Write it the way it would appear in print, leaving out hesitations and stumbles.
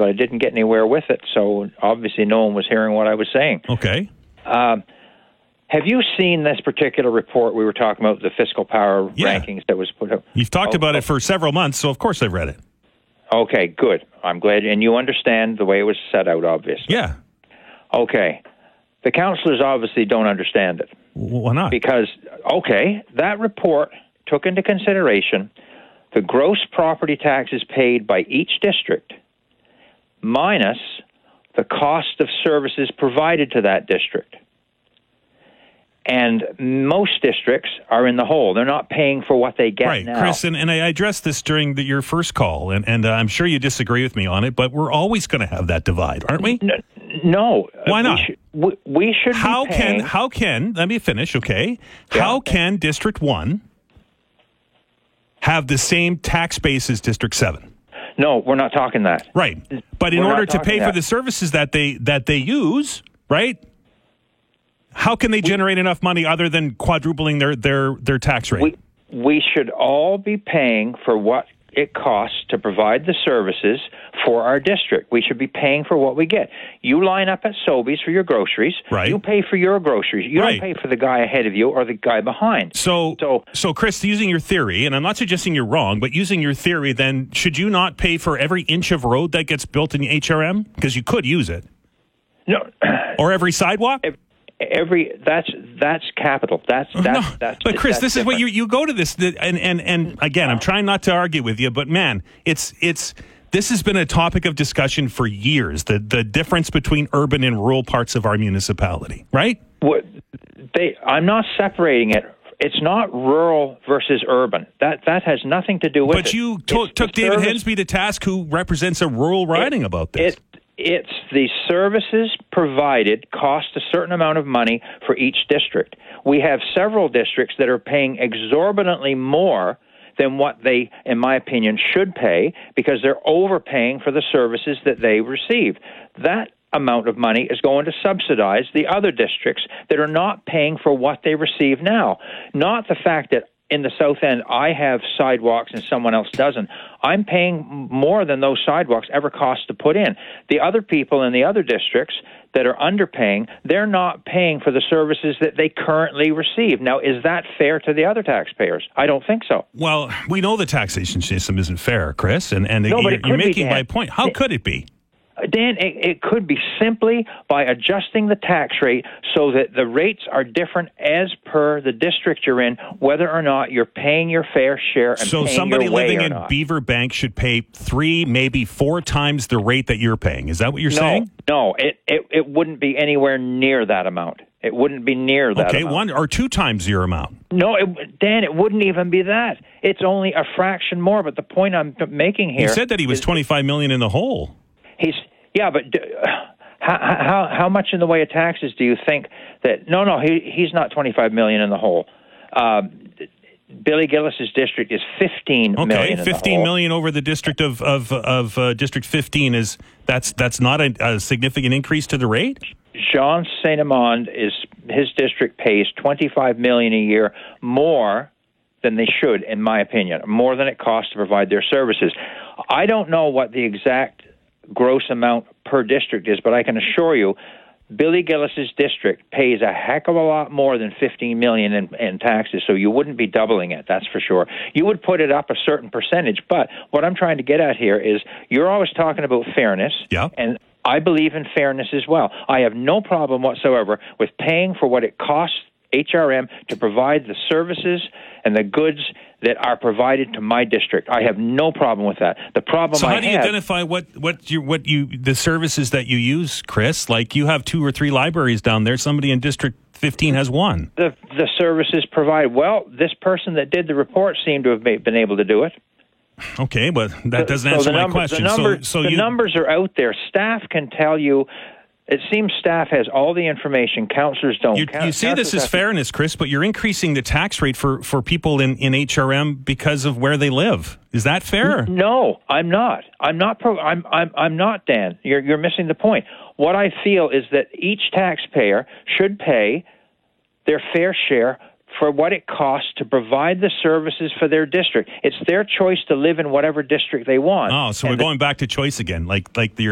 but I didn't get anywhere with it, so obviously no one was hearing what I was saying. Okay. Have you seen this particular report we were talking about, the fiscal power rankings that was put up? You've talked about it for several months, so of course I've read it. Okay, good. I'm glad. And you understand the way it was set out, obviously. Yeah. Okay. The councillors obviously don't understand it. Why not? Because, that report took into consideration the gross property taxes paid by each district minus the cost of services provided to that district. And most districts are in the hole. They're not paying for what they get now. Right, Chris, and I addressed this during your first call, and I'm sure you disagree with me on it, but we're always going to have that divide, aren't we? No. Why not? We should be paying... How can, let me finish, okay? Yeah. How can District 1 have the same tax base as District 7? No, we're not talking that. Right. But in order to pay for the services that they use, right? How can they generate enough money other than quadrupling their tax rate? We should all be paying for what it costs to provide the services for our district. We should be paying for what we get. You line up at Sobeys for your groceries. Right. You pay for your groceries. You don't pay for the guy ahead of you or the guy behind. So, Chris, using your theory, and I'm not suggesting you're wrong, but using your theory, then should you not pay for every inch of road that gets built in the HRM? Because you could use it. No. Or every sidewalk? That's capital. That's but Chris, this is what you go to this, and again, I'm trying not to argue with you, but man, this has been a topic of discussion for years. The difference between urban and rural parts of our municipality, right? I'm not separating it. It's not rural versus urban. That has nothing to do with it. But you took David Hensby to task, who represents a rural riding, about this. It's the services provided cost a certain amount of money for each district. We have several districts that are paying exorbitantly more than what they, in my opinion, should pay because they're overpaying for the services that they receive. That amount of money is going to subsidize the other districts that are not paying for what they receive now. Not the fact that in the South End, I have sidewalks and someone else doesn't. I'm paying more than those sidewalks ever cost to put in. The other people in the other districts that are underpaying, they're not paying for the services that they currently receive. Now, is that fair to the other taxpayers? I don't think so. Well, we know the taxation system isn't fair, Chris, and you're making my point. How could it be? Dan, it could be simply by adjusting the tax rate so that the rates are different as per the district you're in, whether or not you're paying your fair share and paying your way or not. So somebody living in Beaver Bank should pay 3, maybe 4 times the rate that you're paying. Is that what you're saying? No, it wouldn't be anywhere near that amount. It wouldn't be near that amount. 1 or 2 times your amount. No, Dan, it wouldn't even be that. It's only a fraction more, but the point I'm making here... He said that he was $25 million in the hole. But how much in the way of taxes do you think that? No, he's not $25 million in the hole. Billy Gillis's district is $15 million. Okay, $15 million over the district of District 15 that's not a significant increase to the rate. Jean Saint-Amand his district pays $25 million a year more than they should, in my opinion, more than it costs to provide their services. I don't know what the exact gross amount per district is, but I can assure you Billy Gillis's district pays a heck of a lot more than $15 million in taxes, so you wouldn't be doubling it, that's for sure. You would put it up a certain percentage, but what I'm trying to get at here is you're always talking about fairness, and I believe in fairness as well. I have no problem whatsoever with paying for what it costs HRM to provide the services and the goods that are provided to my district. I have no problem with that. The problem So how do you identify the services that you use, Chris? Like you have 2 or 3 libraries down there. Somebody in District 15 has 1. The services provided. Well, this person that did the report seemed to have been able to do it. Okay, but that doesn't answer my question. The numbers are out there. Staff can tell you. It seems staff has all the information. Councillors don't. You say this is fairness, Chris, but you're increasing the tax rate for people in HRM because of where they live. Is that fair? No, I'm not. I'm not, Dan. You're missing the point. What I feel is that each taxpayer should pay their fair share for what it costs to provide the services for their district. It's their choice to live in whatever district they want. Oh, so we're going back to choice again, like the